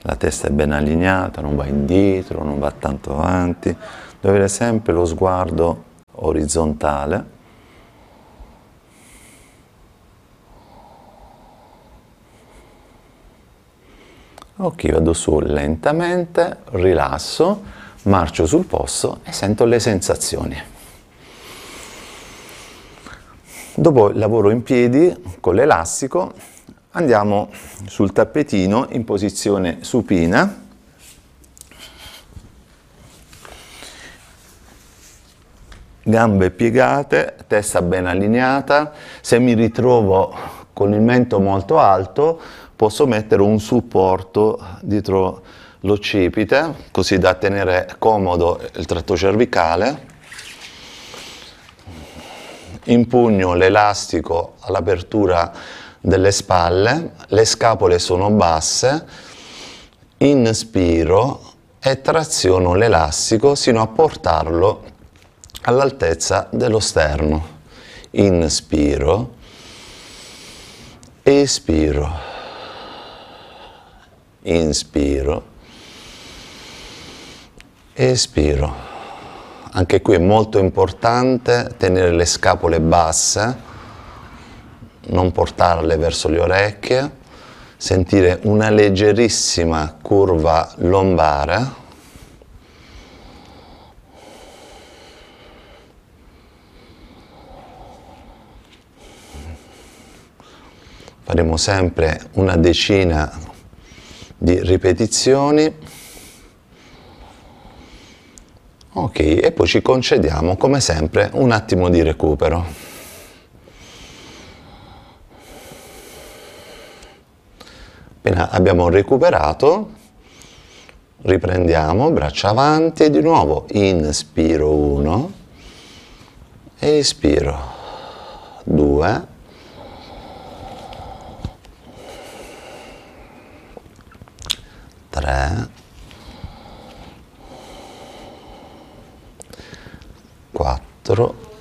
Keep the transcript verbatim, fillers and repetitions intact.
La testa è ben allineata, non va indietro, non va tanto avanti, deve avere sempre lo sguardo orizzontale. Ok, vado su lentamente, rilasso, marcio sul posto e sento le sensazioni. Dopo il lavoro in piedi con l'elastico andiamo sul tappetino in posizione supina. Gambe piegate, testa ben allineata. Se mi ritrovo con il mento molto alto, posso mettere un supporto dietro l'occipite, così da tenere comodo il tratto cervicale. Impugno l'elastico all'apertura delle spalle, le scapole sono basse, inspiro e traziono l'elastico sino a portarlo all'altezza dello sterno. Inspiro, espiro, inspiro, espiro. Anche qui è molto importante tenere le scapole basse, non portarle verso le orecchie, sentire una leggerissima curva lombare. Faremo sempre una decina di ripetizioni. Ok, e poi ci concediamo come sempre un attimo di recupero. Appena abbiamo recuperato, riprendiamo, braccia avanti e di nuovo inspiro uno, espiro due, tre, quattro,